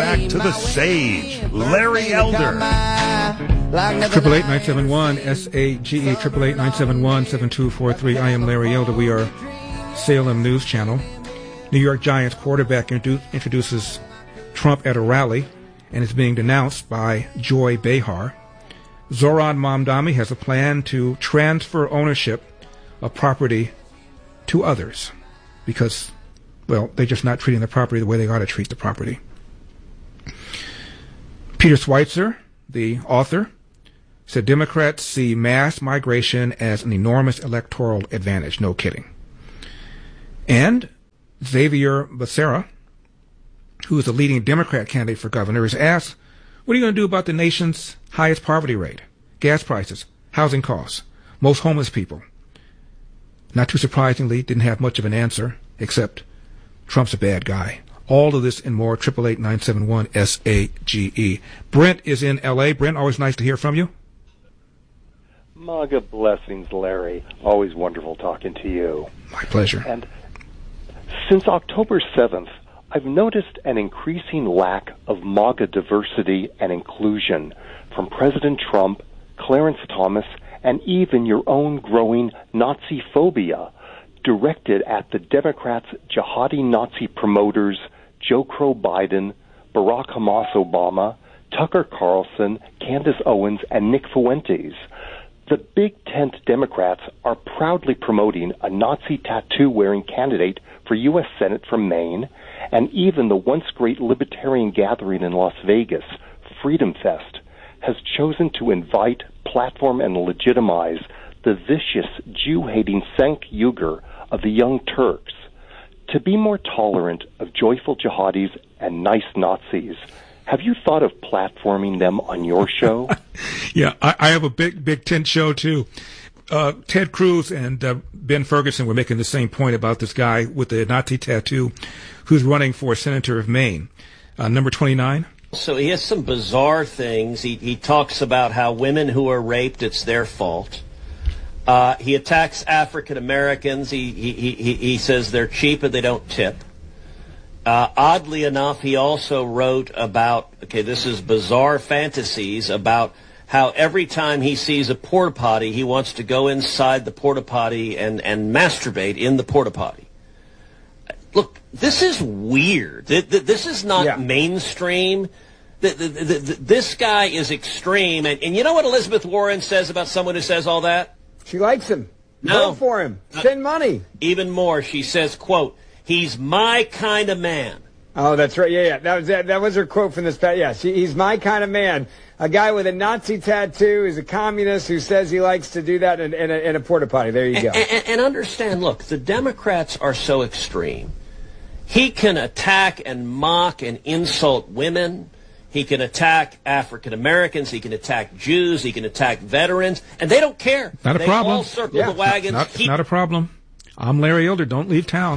back to the sage, Larry Elder. 888-971-SAGE, 888-971-7243. I am Larry Elder. We are Salem News Channel. New York Giants quarterback introduces Trump at a rally and is being denounced by Joy Behar. Zoran Mamdani has a plan to transfer ownership of property to others because, well, they're just not treating the property the way they ought to treat the property. Peter Schweitzer, the author, said Democrats see mass migration as an enormous electoral advantage. No kidding. And Xavier Becerra, who is a leading Democrat candidate for governor, is asked, what are you going to do about the nation's highest poverty rate, gas prices, housing costs, most homeless people? Not too surprisingly, didn't have much of an answer, except Trump's a bad guy. All of this and more, 888-971-SAGE. Brent is in L.A. Brent, always nice to hear from you. MAGA blessings, Larry. Always wonderful talking to you. My pleasure. And since October 7th, I've noticed an increasing lack of MAGA diversity and inclusion from President Trump, Clarence Thomas, and even your own growing Nazi phobia directed at the Democrats' jihadi Nazi promoters Joe Crow Biden, Barack Hamas Obama, Tucker Carlson, Candace Owens, and Nick Fuentes. The Big Tent Democrats are proudly promoting a Nazi tattoo-wearing candidate for U.S. Senate from Maine, and even the once great libertarian gathering in Las Vegas, Freedom Fest, has chosen to invite, platform, and legitimize the vicious Jew-hating Cenk Uygur of the Young Turks. To be more tolerant of joyful jihadis and nice Nazis, have you thought of platforming them on your show? Yeah, I have a big tent show, too. Ted Cruz and Ben Ferguson were making the same point about this guy with the Nazi tattoo who's running for senator of Maine. Number 29. So he has some bizarre things. He talks about how women who are raped, it's their fault. He attacks African Americans. He says they're cheap and they don't tip. Oddly enough, he also wrote about, this is bizarre fantasies about how every time he sees a porta potty, he wants to go inside the porta potty and masturbate in the porta potty. Look, this is weird. This is not mainstream. This guy is extreme. And you know what Elizabeth Warren says about someone who says all that? She likes him. No. Vote for him. Spend money. Even more, she says, quote, he's my kind of man. Oh, that's right. Yeah. That was her quote from this past. Yeah, he's my kind of man. A guy with a Nazi tattoo who's a communist who says he likes to do that in a porta potty. There you go. And understand, look, the Democrats are so extreme. He can attack and mock and insult women. He can attack African Americans. He can attack Jews. He can attack veterans. And they don't care. Not a problem. They all circle the wagons. Not a problem. I'm Larry Elder. Don't leave town.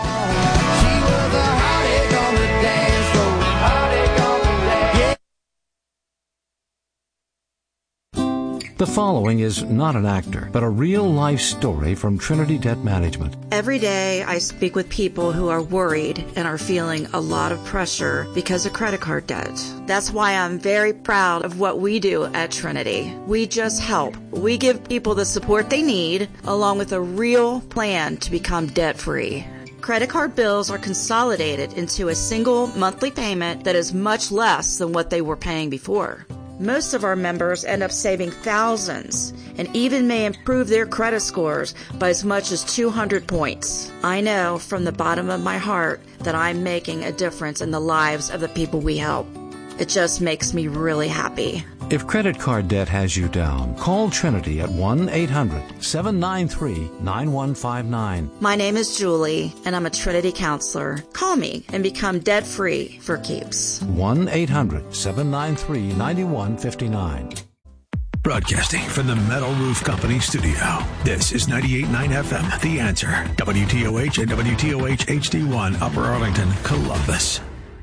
The following is not an actor, but a real-life story from Trinity Debt Management. Every day I speak with people who are worried and are feeling a lot of pressure because of credit card debt. That's why I'm very proud of what we do at Trinity. We just help. We give people the support they need, along with a real plan to become debt-free. Credit card bills are consolidated into a single monthly payment that is much less than what they were paying before. Most of our members end up saving thousands and even may improve their credit scores by as much as 200 points. I know from the bottom of my heart that I'm making a difference in the lives of the people we help. It just makes me really happy. If credit card debt has you down, call Trinity at 1-800-793-9159. My name is Julie, and I'm a Trinity counselor. Call me and become debt-free for keeps. 1-800-793-9159. Broadcasting from the Metal Roof Company studio. This is 98.9 FM, The Answer. WTOH and WTOH HD1, Upper Arlington, Columbus.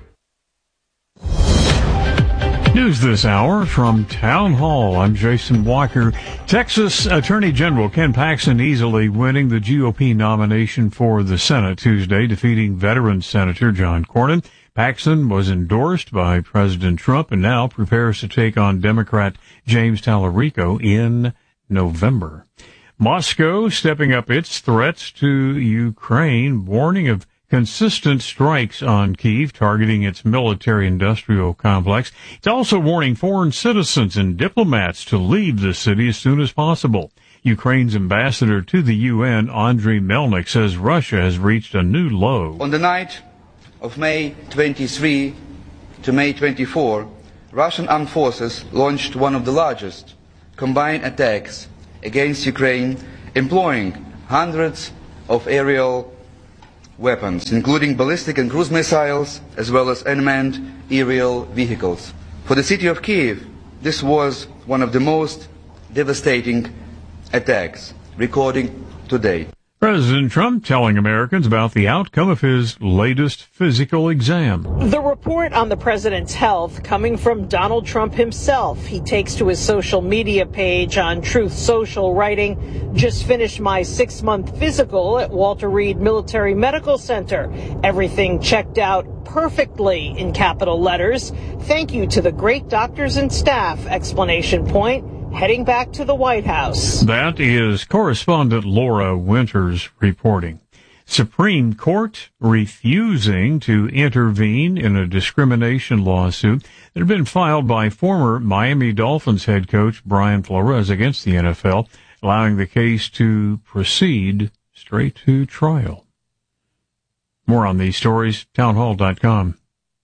News this hour from Town Hall. I'm Jason Walker. Texas Attorney General Ken Paxton easily winning the GOP nomination for the Senate Tuesday, defeating veteran Senator John Cornyn. Paxson was endorsed by President Trump and now prepares to take on Democrat James Tallarico in November. Moscow stepping up its threats to Ukraine, warning of consistent strikes on Kyiv targeting its military-industrial complex. It's also warning foreign citizens and diplomats to leave the city as soon as possible. Ukraine's ambassador to the UN, Andriy Melnik, says Russia has reached a new low. On the night of May 23 to May 24, Russian armed forces launched one of the largest combined attacks against Ukraine, employing hundreds of aerial weapons, including ballistic and cruise missiles, as well as unmanned aerial vehicles. For the city of Kyiv, this was one of the most devastating attacks recorded to date. President Trump telling Americans about the outcome of his latest physical exam. The report on the president's health coming from Donald Trump himself. He takes to his social media page on Truth Social, writing, "Just finished my 6-month physical at Walter Reed Military Medical Center. Everything checked out perfectly," in capital letters. "Thank you to the great doctors and staff!" Exclamation point. Heading back to the White House. That is correspondent Laura Winters reporting. Supreme Court refusing to intervene in a discrimination lawsuit that had been filed by former Miami Dolphins head coach Brian Flores against the NFL, allowing the case to proceed straight to trial. More on these stories, townhall.com.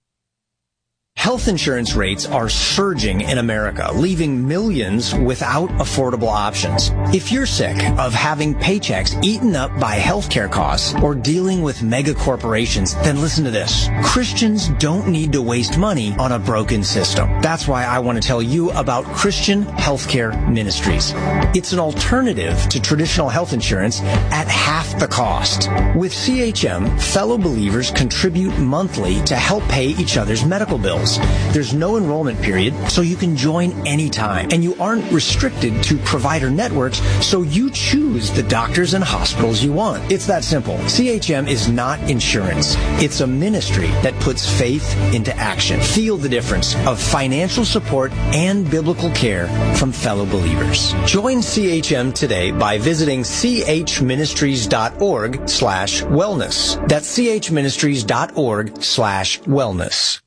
Health insurance rates are surging in America, leaving millions without affordable options. If you're sick of having paychecks eaten up by healthcare costs or dealing with mega corporations, then listen to this. Christians don't need to waste money on a broken system. That's why I want to tell you about Christian Healthcare Ministries. It's an alternative to traditional health insurance at half the cost. With CHM, fellow believers contribute monthly to help pay each other's medical bills. There's no enrollment period, so you can join anytime. And you aren't restricted to provider networks, so you choose the doctors and hospitals you want. It's that simple. CHM is not insurance. It's a ministry that puts faith into action. Feel the difference of financial support and biblical care from fellow believers. Join CHM today by visiting chministries.org/wellness. That's chministries.org/wellness.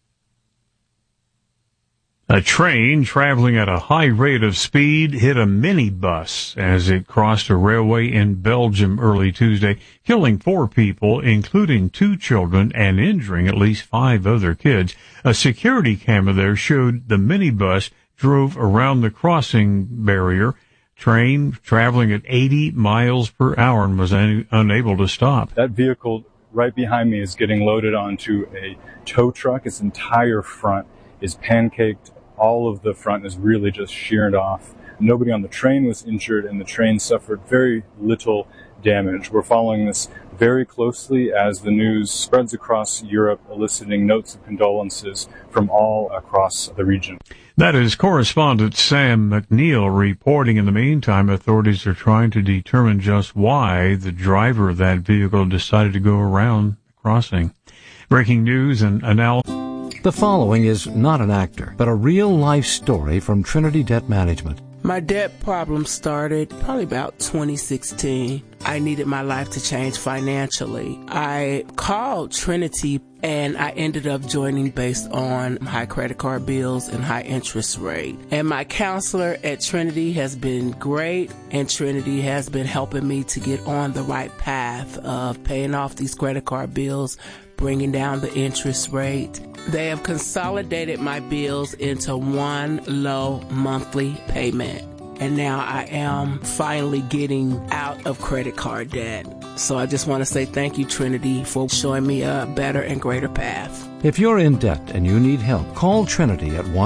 A train traveling at a high rate of speed hit a minibus as it crossed a railway in Belgium early Tuesday, killing 4 people, including 2 children, and injuring at least 5 other kids. A security camera there showed the minibus drove around the crossing barrier. Train traveling at 80 miles per hour and was unable to stop. That vehicle right behind me is getting loaded onto a tow truck. Its entire front is pancaked. All of the front is really just sheared off. Nobody on the train was injured, and the train suffered very little damage. We're following this very closely as the news spreads across Europe, eliciting notes of condolences from all across the region. That is correspondent Sam McNeil reporting. In the meantime, authorities are trying to determine just why the driver of that vehicle decided to go around the crossing. Breaking news and analysis. The following is not an actor, but a real-life story from Trinity Debt Management. My debt problem started probably about 2016. I needed my life to change financially. I called Trinity and I ended up joining based on high credit card bills and high interest rate. And my counselor at Trinity has been great, and Trinity has been helping me to get on the right path of paying off these credit card bills, bringing down the interest rate. They have consolidated my bills into one low monthly payment. And now I am finally getting out of credit card debt. So I just want to say thank you, Trinity, for showing me a better and greater path. If you're in debt and you need help, call Trinity at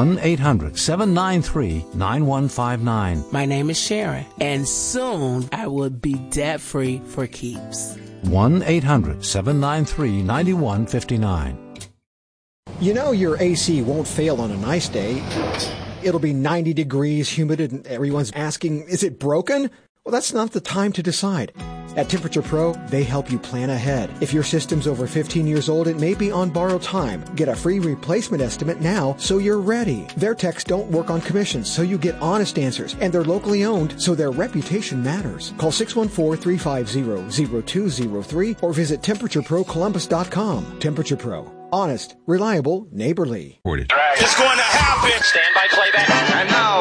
1-800-793-9159. My name is Sharon, and soon I will be debt-free for keeps. 1-800-793-9159. You know your AC won't fail on a nice day. It'll be 90 degrees, humid, and everyone's asking, is it broken? Well, that's not the time to decide. At Temperature Pro, they help you plan ahead. If your system's over 15 years old, it may be on borrowed time. Get a free replacement estimate now so you're ready. Their techs don't work on commissions, so you get honest answers. And they're locally owned, so their reputation matters. Call 614-350-0203 or visit TemperatureProColumbus.com. Temperature Pro. Honest, reliable, neighborly. It's going to happen. Stand by playback. And now,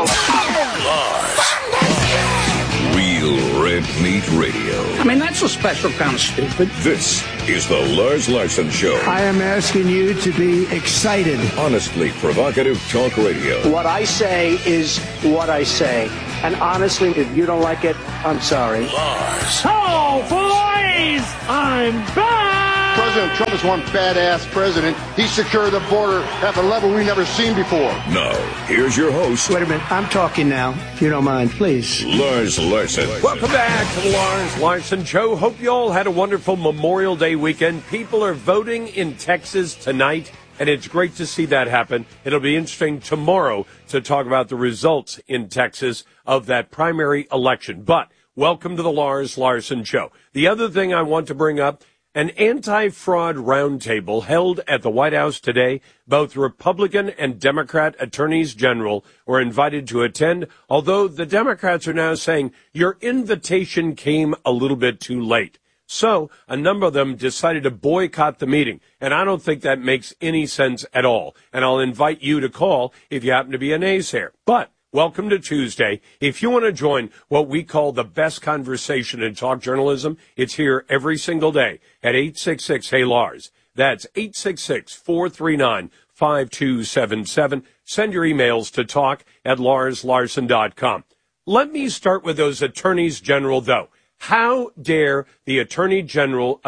Real Red Meat Radio. I mean, that's a special kind of stupid. This is the Lars Larson Show. I am asking you to be excited. Honestly provocative talk radio. What I say is what I say. And honestly, if you don't like it, I'm sorry. Lars. Oh, boys! I'm back! President Trump is one badass president. He secured the border at a level we've never seen before. Now, here's your host. Wait a minute. I'm talking now, if you don't mind, please. Lars Larson. Welcome back to the Lars Larson Show. Hope you all had a wonderful Memorial Day weekend. People are voting in Texas tonight, and it's great to see that happen. It'll be interesting tomorrow to talk about the results in Texas of that primary election. But welcome to the Lars Larson Show. The other thing I want to bring up, an anti-fraud roundtable held at the White House today. Both Republican and Democrat attorneys general were invited to attend, although the Democrats are now saying your invitation came a little bit too late. So a number of them decided to boycott the meeting, and I don't think that makes any sense at all. And I'll invite you to call if you happen to be a naysayer. But welcome to Tuesday. If you want to join what we call the best conversation in talk journalism, it's here every single day at 866-HEY-LARS. That's 866-439-5277. Send your emails to talk@larslarson.com. Let me start with those attorneys general, though. How dare the attorneys general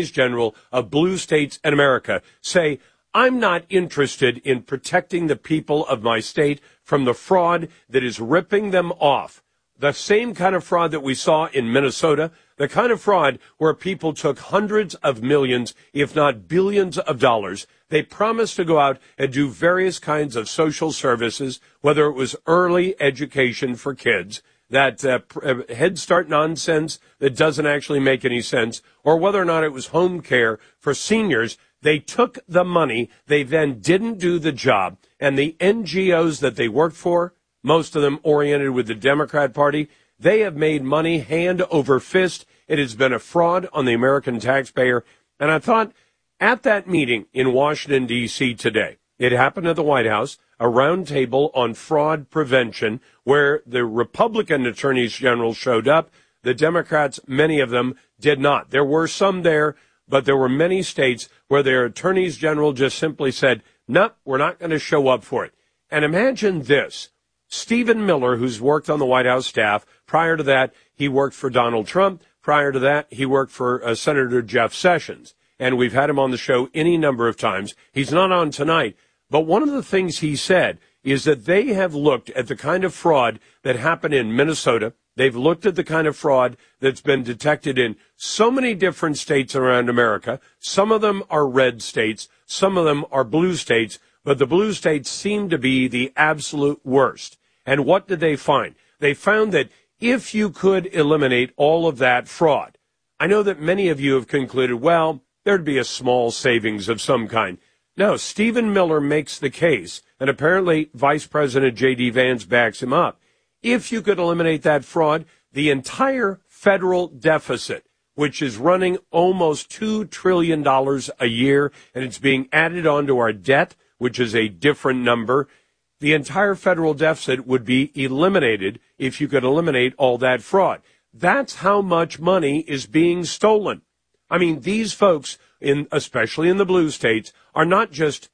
of blue states in America say, I'm not interested in protecting the people of my state from the fraud that is ripping them off. The same kind of fraud that we saw in Minnesota, the kind of fraud where people took hundreds of millions, if not billions of dollars. They promised to go out and do various kinds of social services, whether it was early education for kids, that Head Start nonsense that doesn't actually make any sense, or whether or not it was home care for seniors. They took the money, they then didn't do the job, and the NGOs that they worked for, most of them oriented with the Democrat Party, they have made money hand over fist. It has been a fraud on the American taxpayer. And I thought at that meeting in Washington, D.C. today, it happened at the White House, a roundtable on fraud prevention where the Republican attorneys general showed up. The Democrats, many of them, did not. There were some there, but there were many states where their attorneys general just simply said, nope, we're not going to show up for it. And imagine this. Stephen Miller, who's worked on the White House staff, prior to that, he worked for Donald Trump. Prior to that, he worked for Senator Jeff Sessions. And we've had him on the show any number of times. He's not on tonight. But one of the things he said is that they have looked at the kind of fraud that happened in Minnesota. They've looked at the kind of fraud that's been detected in so many different states around America. Some of them are red states. Some of them are blue states. But the blue states seem to be the absolute worst. And what did they find? They found that if you could eliminate all of that fraud, I know that many of you have concluded, well, there'd be a small savings of some kind. No, Stephen Miller makes the case, and apparently Vice President J.D. Vance backs him up. If you could eliminate that fraud, the entire federal deficit, which is running almost $2 trillion a year, and it's being added onto our debt, which is a different number, the entire federal deficit would be eliminated if you could eliminate all that fraud. That's how much money is being stolen. I mean, these folks, especially in the blue states, are not just,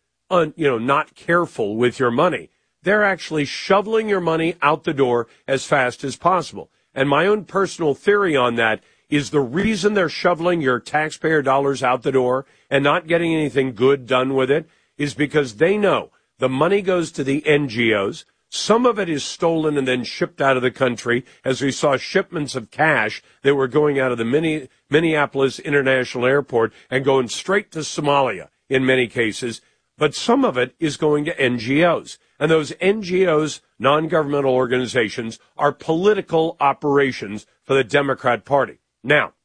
not careful with your money. They're actually shoveling your money out the door as fast as possible. And my own personal theory on that is the reason they're shoveling your taxpayer dollars out the door and not getting anything good done with it is because they know the money goes to the NGOs. Some of it is stolen and then shipped out of the country, as we saw shipments of cash that were going out of the Minneapolis International Airport and going straight to Somalia in many cases. But some of it is going to NGOs. And those NGOs, non-governmental organizations, are political operations for the Democrat Party. Now,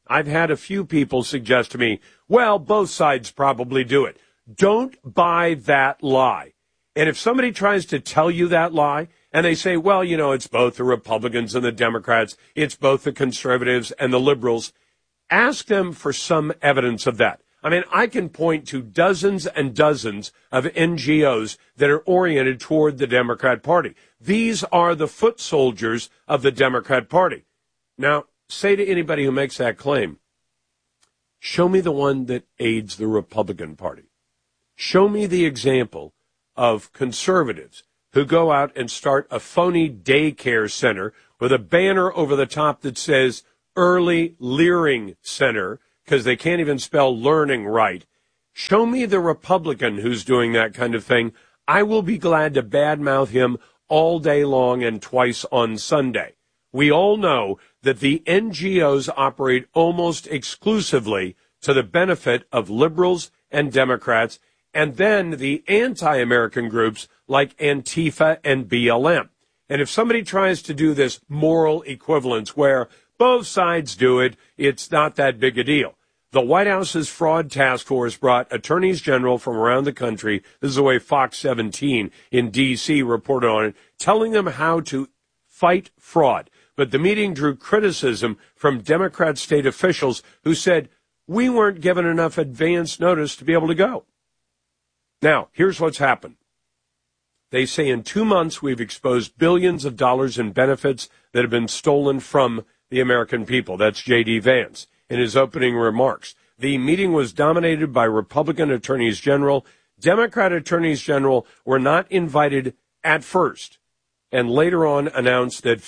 I've had a few people suggest to me, well, both sides probably do it. Don't buy that lie. And if somebody tries to tell you that lie, and they say, well, you know, it's both the Republicans and the Democrats, it's both the conservatives and the liberals, ask them for some evidence of that. I mean, I can point to dozens and dozens of NGOs that are oriented toward the Democrat Party. These are the foot soldiers of the Democrat Party. Now, say to anybody who makes that claim, show me the one that aids the Republican Party. Show me the example of conservatives who go out and start a phony daycare center with a banner over the top that says Early Learning Center, because they can't even spell learning right. Show me the Republican who's doing that kind of thing. I will be glad to badmouth him all day long and twice on Sunday. We all know that the NGOs operate almost exclusively to the benefit of liberals and Democrats, and then the anti-American groups like Antifa and BLM. And if somebody tries to do this moral equivalence where both sides do it, it's not that big a deal. The White House's fraud task force brought attorneys general from around the country, this is the way Fox 17 in D.C. reported on it, telling them how to fight fraud. But the meeting drew criticism from Democrat state officials who said, we weren't given enough advance notice to be able to go. Now, here's what's happened. They say in 2 months we've exposed billions of dollars in benefits that have been stolen from the American people. That's J.D. Vance in his opening remarks. The meeting was dominated by Republican attorneys general. Democrat attorneys general were not invited at first, and later on announced that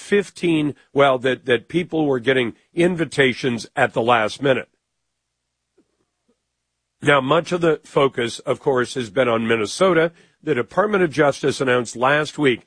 that people were getting invitations at the last minute. Now, much of the focus, of course, has been on Minnesota. The Department of Justice announced last week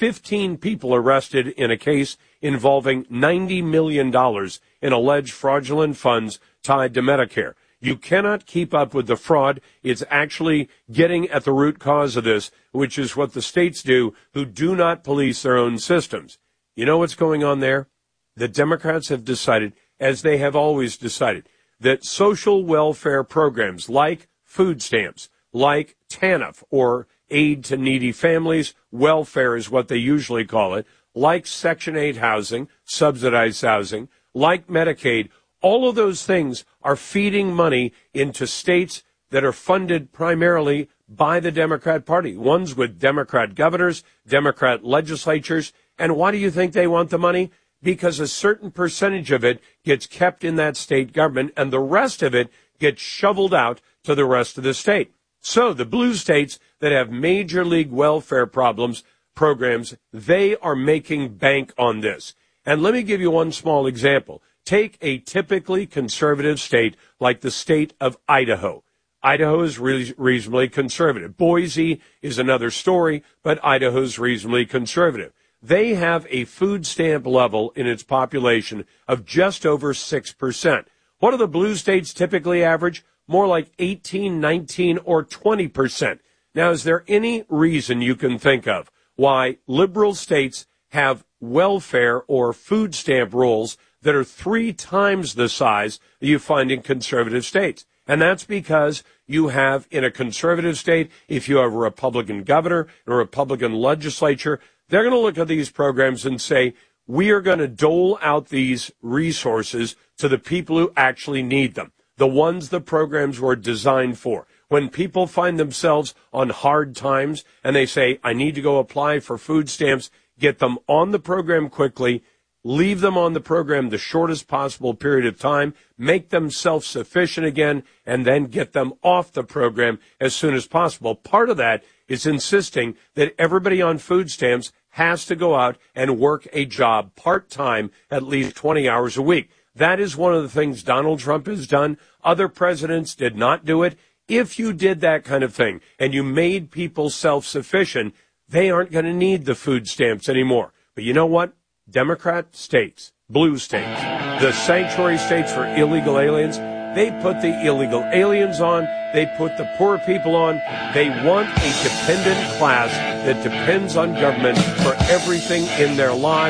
15 people arrested in a case involving $90 million in alleged fraudulent funds tied to Medicare. You cannot keep up with the fraud. It's actually getting at the root cause of this, which is what the states do who do not police their own systems. You know what's going on there? The Democrats have decided, as they have always decided, that social welfare programs like food stamps, like TANF, or aid to needy families, welfare is what they usually call it, like Section 8 housing, subsidized housing, like Medicaid, all of those things are feeding money into states that are funded primarily by the Democrat Party, ones with Democrat governors, Democrat legislatures. And why do you think they want the money? Because a certain percentage of it gets kept in that state government and the rest of it gets shoveled out to the rest of the state. So the blue states that have major league welfare programs, they are making bank on this. And let me give you one small example. Take a typically conservative state like the state of Idaho. Idaho is reasonably conservative. Boise is another story, but Idaho is reasonably conservative. They have a food stamp level in its population of just over 6%. What do the blue states typically average? More like 18, 19, or 20%. Now, is there any reason you can think of why liberal states have welfare or food stamp rolls that are 3 times the size that you find in conservative states? And that's because you have, in a conservative state, if you have a Republican governor and a Republican legislature, they're going to look at these programs and say, we are going to dole out these resources to the people who actually need them, the ones the programs were designed for. When people find themselves on hard times and they say, I need to go apply for food stamps, get them on the program quickly, leave them on the program the shortest possible period of time, make them self-sufficient again, and then get them off the program as soon as possible. Part of that is insisting that everybody on food stamps has to go out and work a job part-time, at least 20 hours a week. That is one of the things Donald Trump has done. Other presidents did not do it. If you did that kind of thing and you made people self-sufficient, they aren't going to need the food stamps anymore. But you know what? Democrat states, blue states, the sanctuary states for illegal aliens, they put the illegal aliens on, they put the poor people on. They want a dependent class that depends on government for everything in their lives.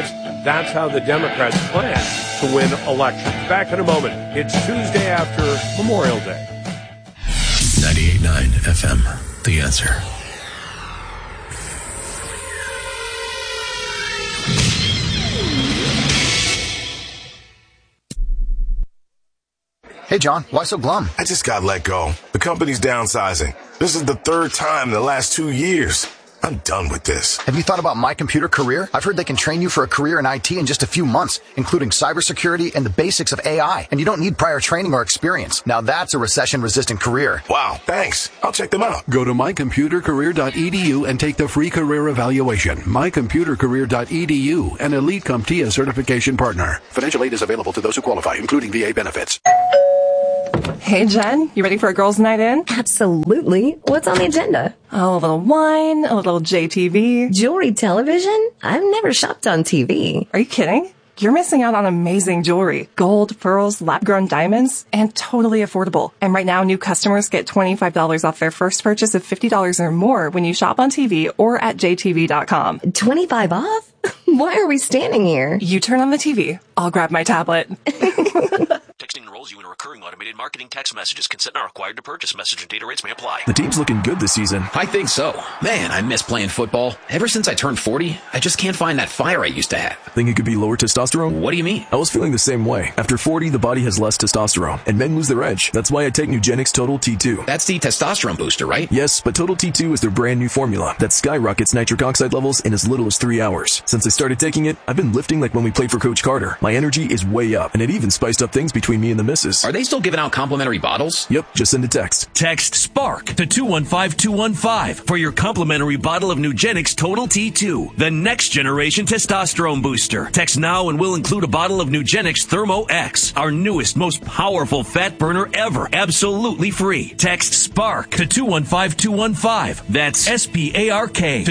That's how the Democrats plan to win elections. Back in a moment. It's Tuesday after Memorial Day. 98.9 FM, The Answer. Hey, John, why so glum? I just got let go. The company's downsizing. This is the third time in the last 2 years. I'm done with this. Have you thought about My Computer Career? I've heard they can train you for a career in IT in just a few months, including cybersecurity and the basics of AI. And you don't need prior training or experience. Now that's a recession-resistant career. Wow, thanks. I'll check them out. Go to mycomputercareer.edu and take the free career evaluation. mycomputercareer.edu, an Elite CompTIA certification partner. Financial aid is available to those who qualify, including VA benefits. Hey, Jen, you ready for a girls' night in? Absolutely. What's on the agenda? Oh, a little wine, a little JTV. Jewelry television? I've never shopped on TV. Are you kidding? You're missing out on amazing jewelry. Gold, pearls, lab-grown diamonds, and totally affordable. And right now, new customers get $25 off their first purchase of $50 or more when you shop on TV or at jtv.com. 25 off? Why are we standing here? You turn on the TV. I'll grab my tablet. Texting enrolls you in recurring automated marketing text messages. Consent not required to purchase. Message and data rates may apply. The team's looking good this season. I think so. Man, I miss playing football. Ever since I turned 40, I just can't find that fire I used to have. Think it could be lower testosterone? What do you mean? I was feeling the same way. After 40, the body has less testosterone, and men lose their edge. That's why I take Nugenix Total T2. That's the testosterone booster, right? Yes, but Total T2 is their brand new formula that skyrockets nitric oxide levels in as little as 3 hours. Since I started taking it, I've been lifting like when we played for Coach Carter. My energy is way up, and it even spiced up things between me and the missus. Are they still giving out complimentary bottles? Yep, just send a text. Text SPARK to 215-215 for your complimentary bottle of Nugenix Total T2, the next generation testosterone booster. Text now and we'll include a bottle of Nugenix Thermo X, our newest, most powerful fat burner ever, absolutely free. Text SPARK to 215-215. That's SPARK to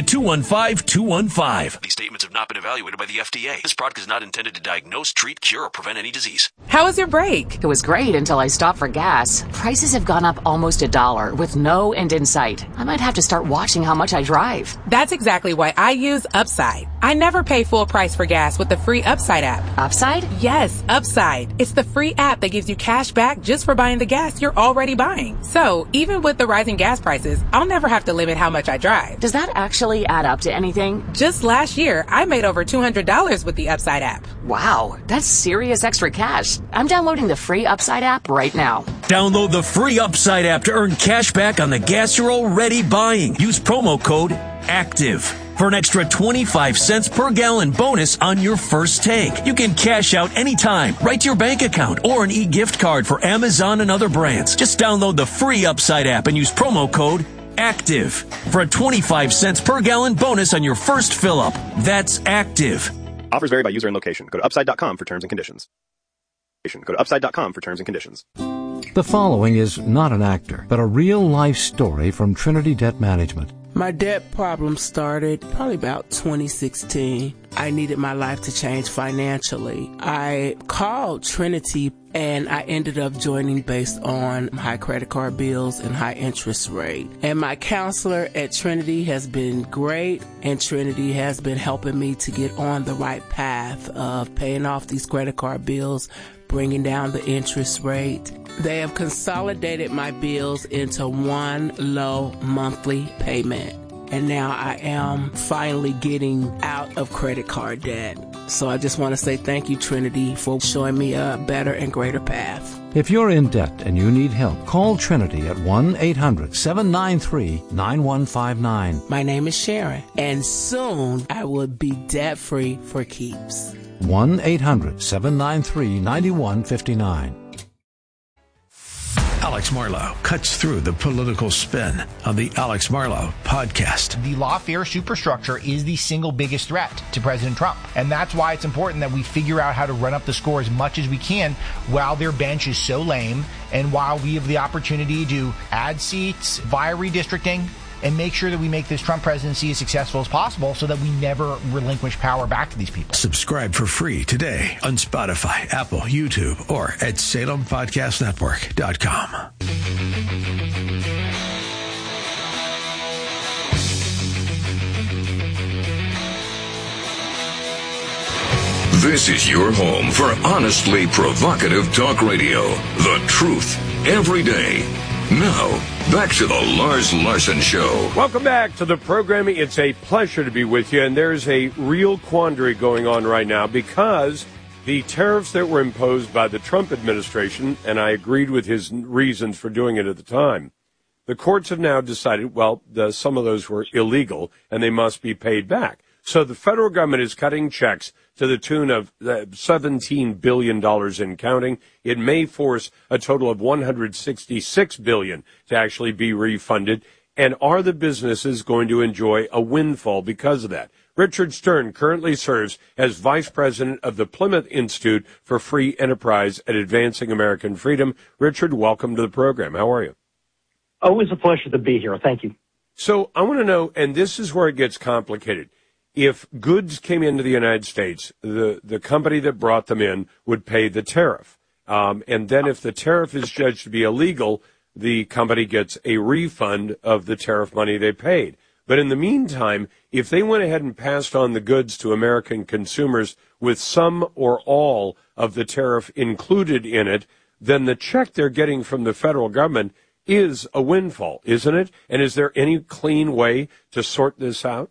215-215. These statements have not been evaluated by the FDA. This product is not intended to diagnose, treat, cure, or prevent any disease. How was your break? It was great until I stopped for gas. Prices have gone up almost $1 with no end in sight. I might have to start watching how much I drive. That's exactly why I use Upside. I never pay full price for gas with the free Upside app. Upside? Yes, Upside. It's the free app that gives you cash back just for buying the gas you're already buying. So even with the rising gas prices, I'll never have to limit how much I drive. Does that actually add up to anything? Just last year, I made over $200 with the Upside app. Wow, that's serious extra cash. I'm downloading the free Upside app right now. Download the free Upside app to earn cash back on the gas you're already buying. Use promo code ACTIVE for an extra 25 cents per gallon bonus on your first tank. You can cash out anytime, right to your bank account, or an e-gift card for Amazon and other brands. Just download the free Upside app and use promo code ACTIVE for a 25 cents per gallon bonus on your first fill-up. That's ACTIVE. Offers vary by user and location. Go to upside.com for terms and conditions. Go to upside.com for terms and conditions. The following is not an actor, but a real-life story from Trinity Debt Management. My debt problem started probably about 2016. I needed my life to change financially. I called Trinity and I ended up joining based on high credit card bills and high interest rate. And my counselor at Trinity has been great, and Trinity has been helping me to get on the right path of paying off these credit card bills, bringing down the interest rate. They have consolidated my bills into one low monthly payment. And now I am finally getting out of credit card debt. So I just want to say thank you, Trinity, for showing me a better and greater path. If you're in debt and you need help, call Trinity at 1-800-793-9159. My name is Sharon, and soon I will be debt-free for keeps. 1-800-793-9159. Alex Marlow cuts through the political spin on the Alex Marlow podcast. The lawfare superstructure is the single biggest threat to President Trump. And that's why it's important that we figure out how to run up the score as much as we can while their bench is so lame, and while we have the opportunity to add seats via redistricting and make sure that we make this Trump presidency as successful as possible so that we never relinquish power back to these people. Subscribe for free today on Spotify, Apple, YouTube, or at SalemPodcastNetwork.com. This is your home for honestly provocative talk radio. The truth every day. Now, back to the Lars Larson Show. Welcome back to the program. It's a pleasure to be with you, and there's a real quandary going on right now because the tariffs that were imposed by the Trump administration, and I agreed with his reasons for doing it at the time, the courts have now decided, well, some of those were illegal, and they must be paid back. So the federal government is cutting checks to the tune of $17 billion and counting. It may force a total of $166 billion to actually be refunded. And are the businesses going to enjoy a windfall because of that? Richard Stern currently serves as vice president of the Plymouth Institute for Free Enterprise at Advancing American Freedom. Richard, welcome to the program. How are you? Always a pleasure to be here. Thank you. So I want to know, and this is where it gets complicated. If goods came into the United States, the company that brought them in would pay the tariff. And then if the tariff is judged to be illegal, the company gets a refund of the tariff money they paid. But in the meantime, if they went ahead and passed on the goods to American consumers with some or all of the tariff included in it, then the check they're getting from the federal government is a windfall, isn't it? And is there any clean way to sort this out?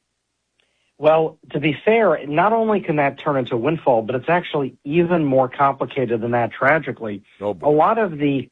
Well, to be fair, not only can that turn into a windfall, but it's actually even more complicated than that, tragically. A lot of the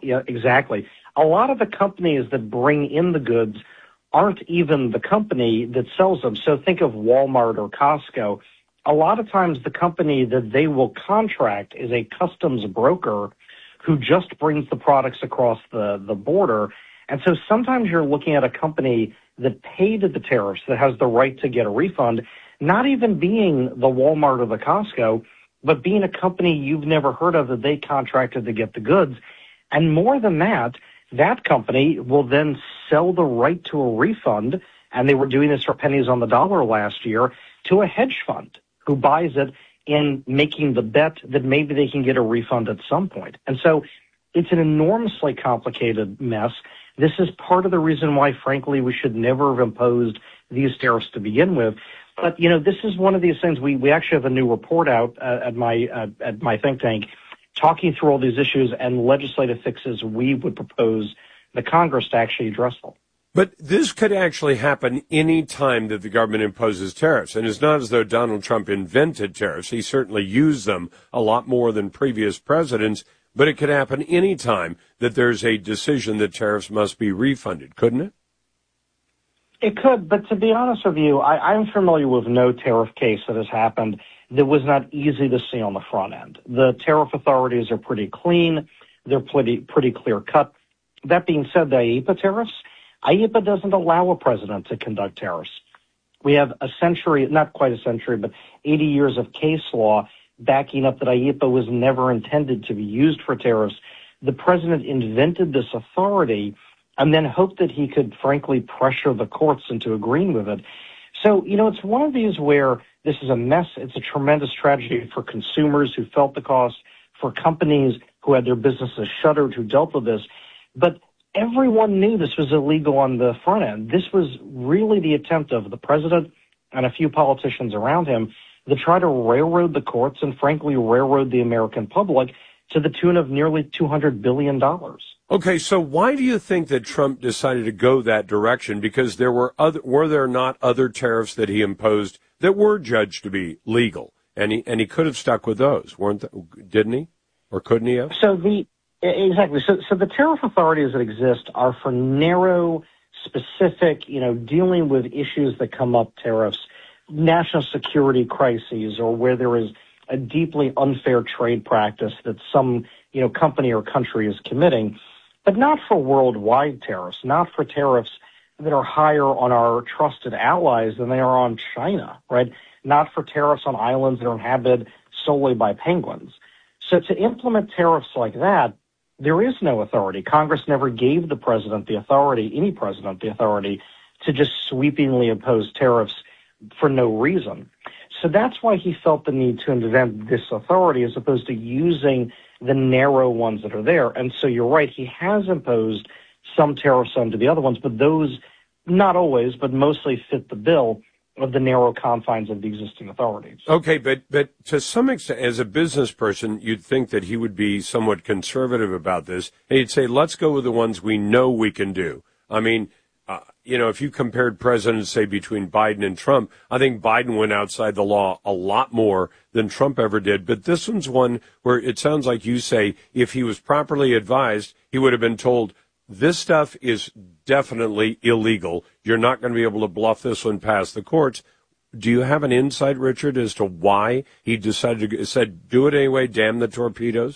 A lot of the companies that bring in the goods aren't even the company that sells them. So think of Walmart or Costco. A lot of times the company that they will contract is a customs broker who just brings the products across the border. And so sometimes you're looking at a company that paid the tariffs, that has the right to get a refund, not even being the Walmart or the Costco, but being a company you've never heard of that they contracted to get the goods. And more than that, that company will then sell the right to a refund, and they were doing this for pennies on the dollar last year, to a hedge fund who buys it in making the bet that maybe they can get a refund at some point. And so it's an enormously complicated mess. This is part of the reason why, frankly, we should never have imposed these tariffs to begin with. But, you know, this is one of these things. We actually have a new report out at my think tank talking through all these issues and legislative fixes we would propose the Congress to actually address them. But this could actually happen any time that the government imposes tariffs. And it's not as though Donald Trump invented tariffs. He certainly used them a lot more than previous presidents. But it could happen any time that there's a decision that tariffs must be refunded, couldn't it? It could, but to be honest with you, I'm familiar with no tariff case that has happened that was not easy to see on the front end. The tariff authorities are pretty clean. They're pretty clear cut. That being said, the IEEPA tariffs, IEEPA doesn't allow a president to conduct tariffs. We have a century, not quite a century, but 80 years of case law backing up that IEEPA was never intended to be used for tariffs. The president invented this authority and then hoped that he could, frankly, pressure the courts into agreeing with it. So, you know, it's one of these where this is a mess. It's a tremendous tragedy for consumers who felt the cost, for companies who had their businesses shuttered who dealt with this. But everyone knew this was illegal on the front end. This was really the attempt of the president and a few politicians around him to try to railroad the courts and, frankly, railroad the American public to the tune of nearly $200 billion. Okay, so why do you think that Trump decided to go that direction? Because there were there not other tariffs that he imposed that were judged to be legal, and he could have stuck with those, didn't he, or couldn't he have? Exactly. So the tariff authorities that exist are for narrow, specific, dealing with issues that come up, tariffs, national security crises, or where there is a deeply unfair trade practice that some, company or country is committing, but not for worldwide tariffs, not for tariffs that are higher on our trusted allies than they are on China, right? Not for tariffs on islands that are inhabited solely by penguins. So to implement tariffs like that, there is no authority. Congress never gave the president the authority, any president the authority, to just sweepingly impose tariffs for no reason. So that's why he felt the need to invent this authority as opposed to using the narrow ones that are there. And so you're right, he has imposed some tariffs onto the other ones, but those, not always, but mostly fit the bill. of the narrow confines of the existing authorities. Okay, but to some extent, as a business person, you'd think that he would be somewhat conservative about this, and he'd say, let's go with the ones we know we can do. I mean, if you compared presidents, say, between Biden and Trump, I think Biden went outside the law a lot more than Trump ever did. But this one's one where it sounds like you say if he was properly advised, he would have been told, this stuff is definitely illegal. You're not going to be able to bluff this one past the courts. Do you have an insight, Richard, as to why he said, do it anyway, damn the torpedoes?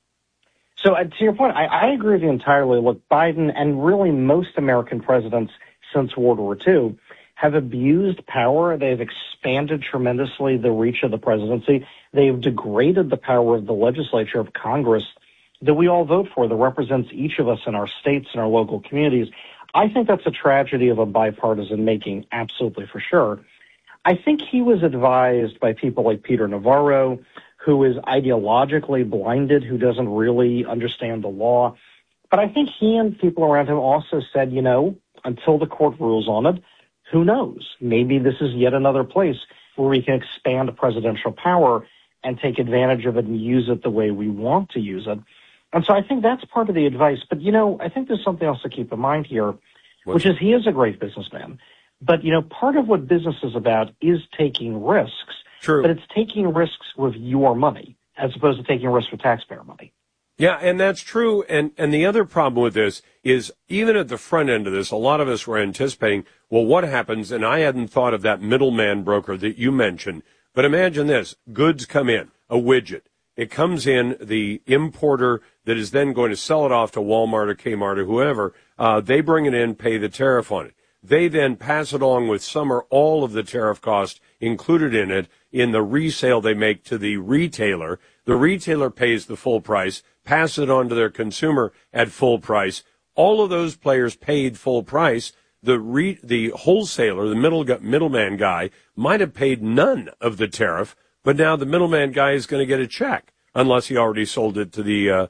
So to your point, I agree with you entirely. Look, Biden and really most American presidents since World War II have abused power. They've expanded tremendously the reach of the presidency. They've degraded the power of the legislature, of Congress, that we all vote for, that represents each of us in our states and our local communities. I think that's a tragedy of a bipartisan making, absolutely for sure. I think he was advised by people like Peter Navarro, who is ideologically blinded, who doesn't really understand the law. But I think he and people around him also said, until the court rules on it, who knows? Maybe this is yet another place where we can expand presidential power and take advantage of it and use it the way we want to use it. And so I think that's part of the advice. But, I think there's something else to keep in mind here, which is he is a great businessman. But, part of what business is about is taking risks. True. But it's taking risks with your money as opposed to taking risks with taxpayer money. Yeah, and that's true. And the other problem with this is even at the front end of this, a lot of us were anticipating, well, what happens? And I hadn't thought of that middleman broker that you mentioned. But imagine this. Goods come in, a widget. It comes in, the importer that is then going to sell it off to Walmart or Kmart or whoever, they bring it in, pay the tariff on it. They then pass it along with some or all of the tariff cost included in it in the resale they make to the retailer. The retailer pays the full price, passes it on to their consumer at full price. All of those players paid full price. The wholesaler, the middleman guy, might have paid none of the tariff, but now the middleman guy is going to get a check unless he already sold it to the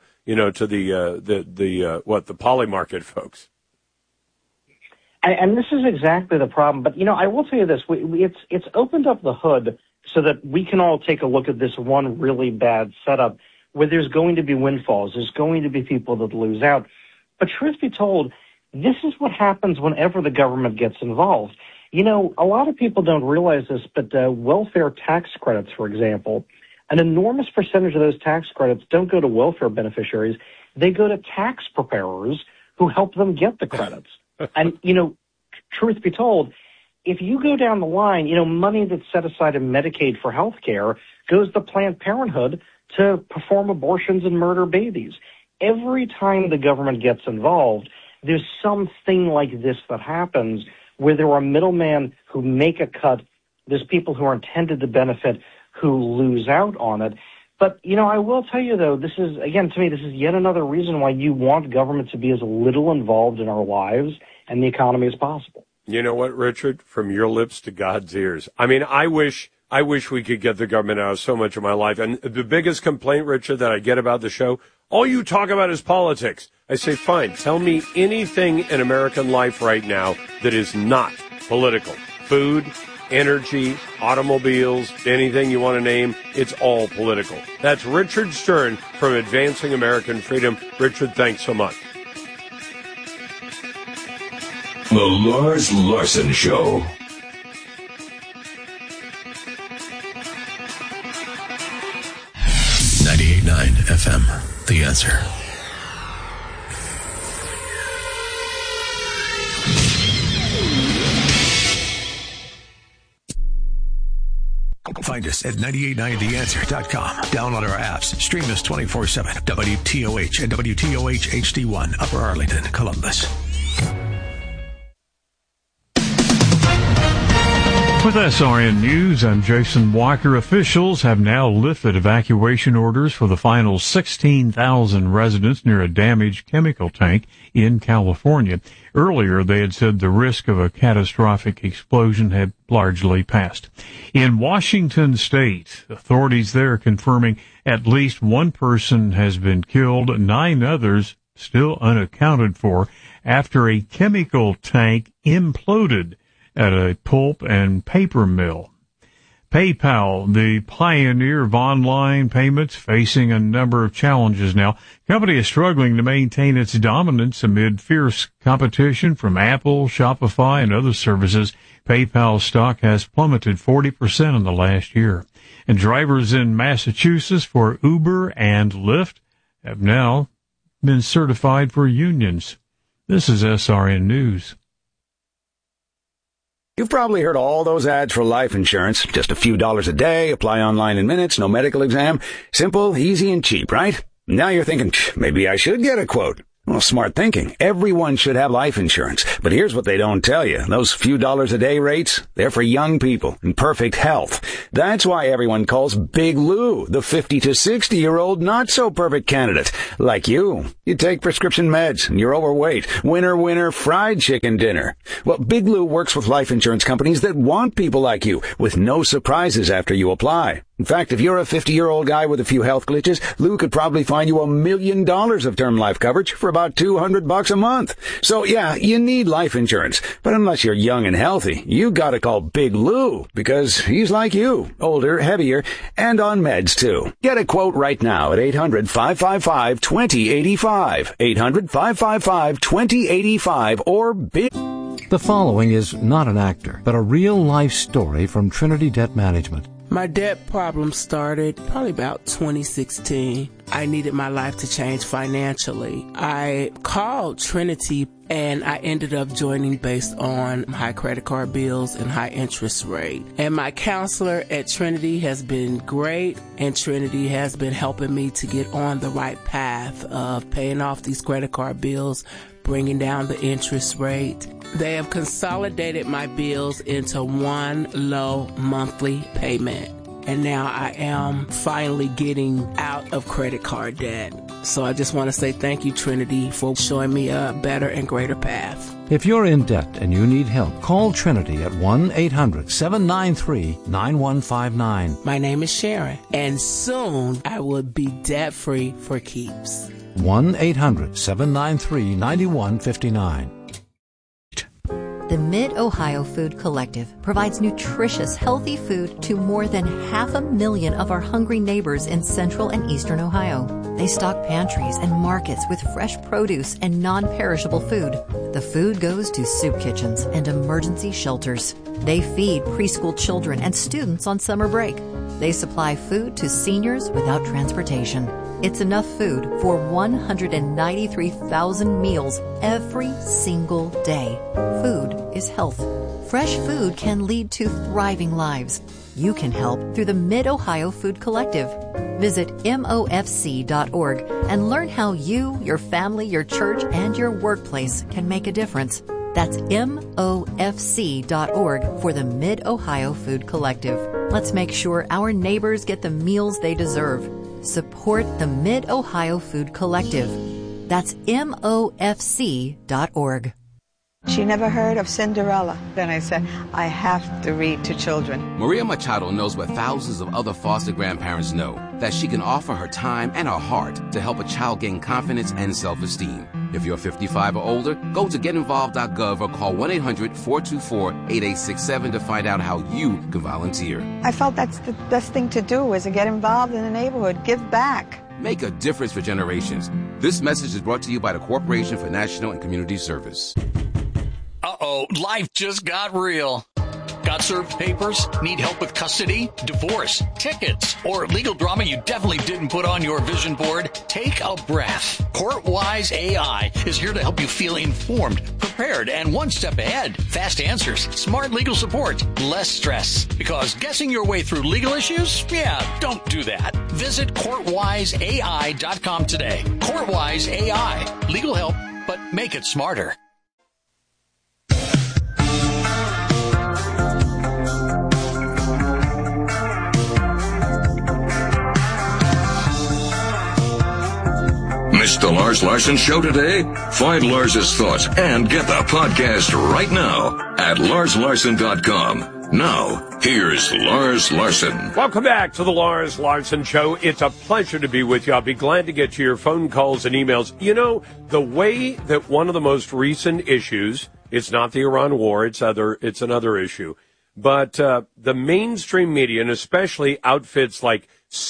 poly market folks. And this is exactly the problem. But, I will tell you this. It's opened up the hood so that we can all take a look at this one really bad setup where there's going to be windfalls. There's going to be people that lose out. But truth be told, this is what happens whenever the government gets involved. A lot of people don't realize this, but welfare tax credits, for example, an enormous percentage of those tax credits don't go to welfare beneficiaries. They go to tax preparers who help them get the credits. And, truth be told, if you go down the line, money that's set aside in Medicaid for health care goes to Planned Parenthood to perform abortions and murder babies. Every time the government gets involved, there's something like this that happens where there are middlemen who make a cut. There's people who are intended to benefit who lose out on it. But, I will tell you, though, this is yet another reason why you want government to be as little involved in our lives and the economy as possible. You know what, Richard? From your lips to God's ears. I mean, I wish we could get the government out of so much of my life. And the biggest complaint, Richard, that I get about the show, all you talk about is politics. I say, fine, tell me anything in American life right now that is not political. Food, energy, automobiles, anything you want to name, it's all political. That's Richard Stern from Advancing American Freedom. Richard, thanks so much. The Lars Larson Show. .9 FM, The Answer. Find us at 989theanswer.com. Download our apps. Stream us 24/7. WTOH and WTOH HD1, Upper Arlington, Columbus. With SRN News, I'm Jason Walker. Officials have now lifted evacuation orders for the final 16,000 residents near a damaged chemical tank in California. Earlier, they had said the risk of a catastrophic explosion had largely passed. In Washington State, authorities there confirming at least one person has been killed, 9 others still unaccounted for after a chemical tank imploded at a pulp and paper mill. PayPal, the pioneer of online payments, facing a number of challenges now. The company is struggling to maintain its dominance amid fierce competition from Apple, Shopify, and other services. PayPal stock has plummeted 40% in the last year. And drivers in Massachusetts for Uber and Lyft have now been certified for unions. This is SRN News. You've probably heard all those ads for life insurance. Just a few dollars a day, apply online in minutes, no medical exam. Simple, easy, and cheap, right? Now you're thinking, maybe I should get a quote. Well, smart thinking. Everyone should have life insurance. But here's what they don't tell you. Those few dollars a day rates, they're for young people in perfect health. That's why everyone calls Big Lou the 50 to 60-year-old not-so-perfect candidate. Like you. You take prescription meds and you're overweight. Winner, winner, fried chicken dinner. Well, Big Lou works with life insurance companies that want people like you with no surprises after you apply. In fact, if you're a 50-year-old guy with a few health glitches, Lou could probably find you $1 million of term life coverage for about $200 a month. So yeah, you need life insurance. But unless you're young and healthy, you gotta call Big Lou, because he's like you, older, heavier, and on meds too. Get a quote right now at 800-555-2085. 800-555-2085 or Big. The following is not an actor, but a real-life story from Trinity Debt Management. My debt problem started probably about 2016. I needed my life to change financially. I called Trinity and I ended up joining based on high credit card bills and high interest rate. And my counselor at Trinity has been great, and Trinity has been helping me to get on the right path of paying off these credit card bills, bringing down the interest rate. They have consolidated my bills into one low monthly payment. And now I am finally getting out of credit card debt. So I just want to say thank you, Trinity, for showing me a better and greater path. If you're in debt and you need help, call Trinity at 1-800-793-9159. My name is Sharon, and soon I will be debt-free for keeps. 1-800-793-9159. The Mid-Ohio Food Collective provides nutritious, healthy food to more than 500,000 of our hungry neighbors in central and eastern Ohio. They stock pantries and markets with fresh produce and non-perishable food. The food goes to soup kitchens and emergency shelters. They feed preschool children and students on summer break. They supply food to seniors without transportation. It's enough food for 193,000 meals every single day. Food is health. Fresh food can lead to thriving lives. You can help through the Mid-Ohio Food Collective. Visit MOFC.org and learn how you, your family, your church, and your workplace can make a difference. That's MOFC.org for the Mid-Ohio Food Collective. Let's make sure our neighbors get the meals they deserve. Support the Mid-Ohio Food Collective. That's MOFC.org. She never heard of Cinderella. Then I said, I have to read to children. Maria Machado knows what thousands of other foster grandparents know, that she can offer her time and her heart to help a child gain confidence and self-esteem. If you're 55 or older, go to getinvolved.gov or call 1-800-424-8867 to find out how you can volunteer. I felt that's the best thing to do, is to get involved in the neighborhood, give back. Make a difference for generations. This message is brought to you by the Corporation for National and Community Service. Uh-oh, life just got real. Got served papers? Need help with custody, divorce, tickets, or legal drama you definitely didn't put on your vision board? Take a breath. CourtWise AI is here to help you feel informed, prepared, and one step ahead. Fast answers, smart legal support, less stress. Because guessing your way through legal issues? Yeah, don't do that. Visit CourtWiseAI.com today. CourtWise AI. Legal help, but make it smarter. Missed the Lars Larson Show today? Find Lars's thoughts and get the podcast right now at LarsLarson.com. Now, here's Lars Larson. Welcome back to the Lars Larson Show. It's a pleasure to be with you. I'll be glad to get to your phone calls and emails. You know, the way that one of the most recent issues It's not the Iran war. It's another issue. But the mainstream media, and especially outfits like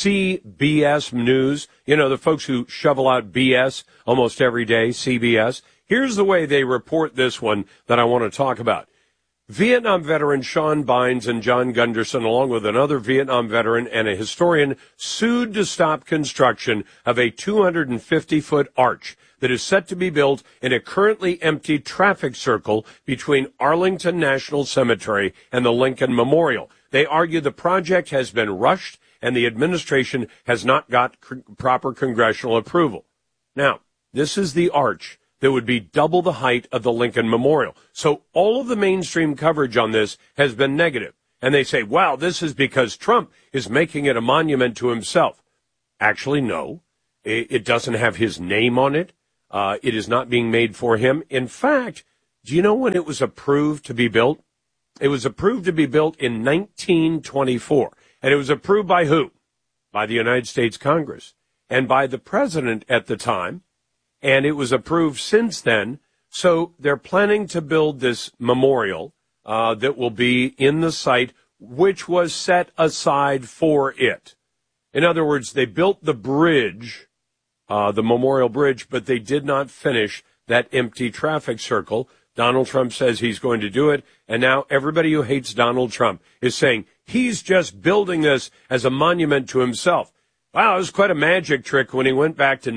CBS News, the folks who shovel out BS almost every day, CBS, here's the way they report this one that I want to talk about. Vietnam veteran Sean Bynes and John Gunderson, along with another Vietnam veteran and a historian, sued to stop construction of a 250-foot arch that is set to be built in a currently empty traffic circle between Arlington National Cemetery and the Lincoln Memorial. They argue the project has been rushed and the administration has not got proper congressional approval. Now, this is the arch that would be double the height of the Lincoln Memorial. So all of the mainstream coverage on this has been negative. And they say, wow, this is because Trump is making it a monument to himself. Actually, no. It doesn't have his name on it. It is not being made for him. In fact, do you know when it was approved to be built? It was approved to be built in 1924. And it was approved by who? By the United States Congress and by the president at the time. And it was approved since then. So they're planning to build this memorial that will be in the site, which was set aside for it. In other words, they built the bridge, the memorial bridge, but they did not finish that empty traffic circle. Donald Trump says he's going to do it. And now everybody who hates Donald Trump is saying he's just building this as a monument to himself. Wow, it was quite a magic trick when he went back to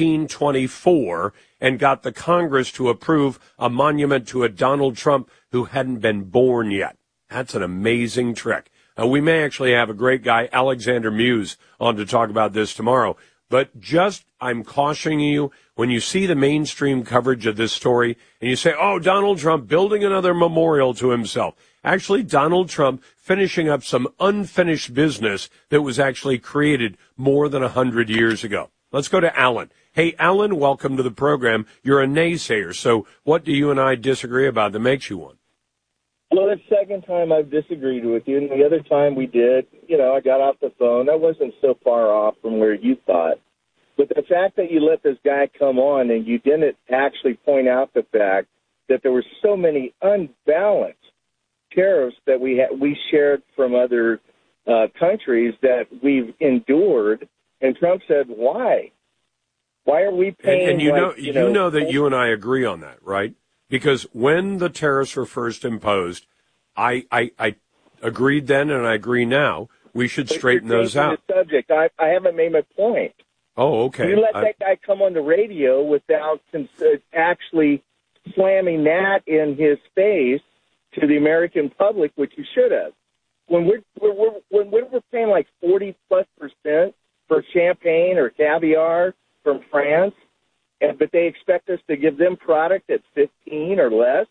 1924 and got the Congress to approve a monument to a Donald Trump who hadn't been born yet. That's an amazing trick. We may actually have a great guy, Alexander Muse, on to talk about this tomorrow. But I'm cautioning you, when you see the mainstream coverage of this story and you say, oh, Donald Trump building another memorial to himself. Actually, Donald Trump finishing up some unfinished business that was actually created more than 100 years ago. Let's go to Alan. Hey, Alan, welcome to the program. You're a naysayer, so what do you and I disagree about that makes you one? Well, the second time I've disagreed with you, and the other time we did, I got off the phone. I wasn't so far off from where you thought. But the fact that you let this guy come on and you didn't actually point out the fact that there were so many unbalanced tariffs that we shared from other countries that we've endured, and Trump said, why? Why are we paying? And you know that you and I agree on that, right? Because when the tariffs were first imposed, I agreed then and I agree now. We should straighten those out. The subject. I haven't made my point. Oh, okay. You let that guy come on the radio without actually slamming that in his face to the American public, which you should have. When we're paying like 40+% for champagne or caviar from France, but they expect us to give them product at 15 or less,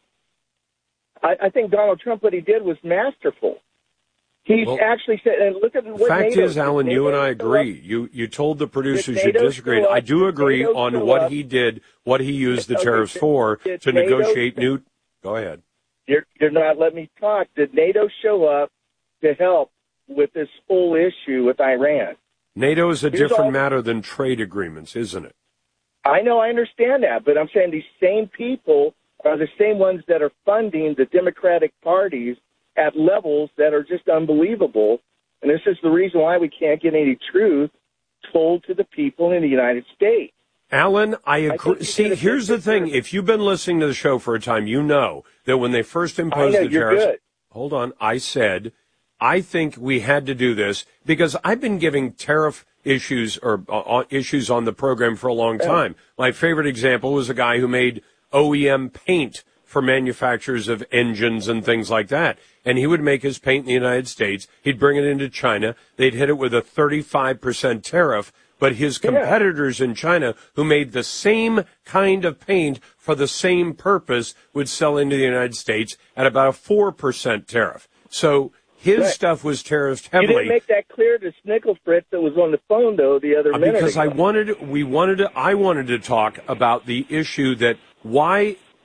I think Donald Trump, what he did was masterful. He actually said, and look at what fact is, Alan, you and I agree. You told the producers you disagreed. I do agree on what he did, what he used the tariffs for to negotiate new. Go ahead. You're not letting me talk. Did NATO show up to help with this whole issue with Iran? NATO is a different matter than trade agreements, isn't it? I know, I understand that, but I'm saying these same people are the same ones that are funding the Democratic parties at levels that are just unbelievable. And this is the reason why we can't get any truth told to the people in the United States. Alan, I agree. See, here's the thing. If you've been listening to the show for a time, you know that when they first imposed the tariffs, hold on, I said, I think we had to do this because I've been giving tariff issues or issues on the program for a long time. My favorite example was a guy who made OEM paint for manufacturers of engines and things like that. And he would make his paint in the United States. He'd bring it into China. They'd hit it with a 35% tariff. But his competitors in China who made the same kind of paint for the same purpose would sell into the United States at about a 4% tariff. So his stuff was tariffed heavily. You didn't make that clear to Snicklefritz that was on the phone, though, the other minute because ago. I wanted to talk about the issue that why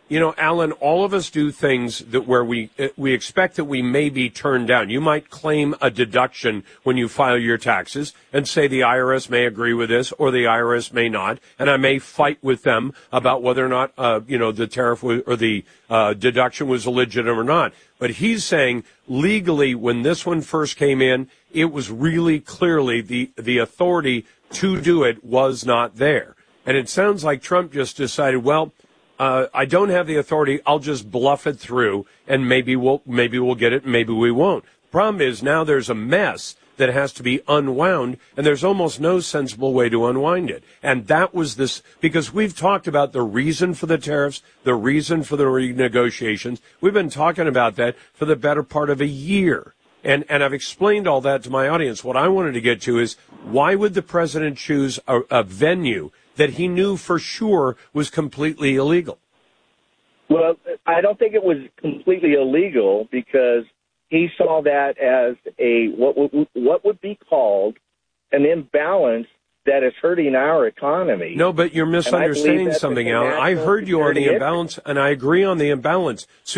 Alan, all of us do things that where we expect that we may be turned down. You might claim a deduction when you file your taxes and say the IRS may agree with this or the IRS may not, and I may fight with them about whether or not the tariff or the deduction was legitimate or not. But he's saying legally, when this one first came in, it was really clearly the authority to do it was not there. And it sounds like Trump just decided, well, I don't have the authority. I'll just bluff it through, and maybe we'll get it, maybe we won't. Problem is now there's a mess that has to be unwound, and there's almost no sensible way to unwind it. And that was this, because we've talked about the reason for the tariffs, the reason for the renegotiations. We've been talking about that for the better part of a year. And I've explained all that to my audience. What I wanted to get to is, why would the president choose a venue that he knew for sure was completely illegal? Well, I don't think it was completely illegal, because he saw that as what would be called an imbalance that is hurting our economy. No, but you're misunderstanding something, Alan. I heard you on the imbalance, and I agree on the imbalance. So